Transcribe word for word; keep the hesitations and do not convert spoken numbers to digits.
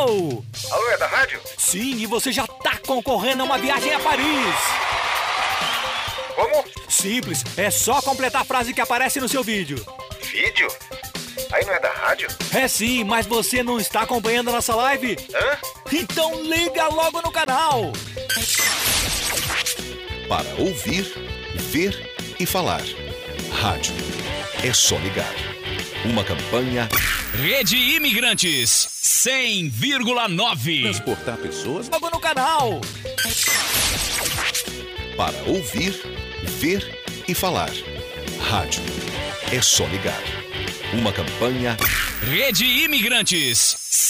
Alô? Alô, é da rádio? Sim, e você já tá concorrendo a uma viagem a Paris. Como? Simples, é só completar a frase que aparece no seu vídeo. Vídeo? Aí não é da rádio? É sim, mas você não está acompanhando a nossa live? Hã? Então liga logo no canal. Para ouvir, ver e falar. Rádio. É só ligar. Uma campanha. Rede Imigrantes cem vírgula nove. Transportar pessoas. Logo no canal. Para ouvir, ver e falar. Rádio. É só ligar. Uma campanha. Rede Imigrantes